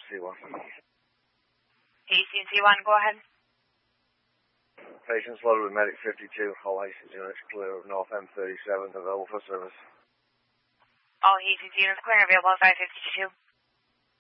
C1. ACC1, go ahead. Patients loaded with Medic 52, all ACC units clear of North M37 available for service. All ACC units clear, available at 552.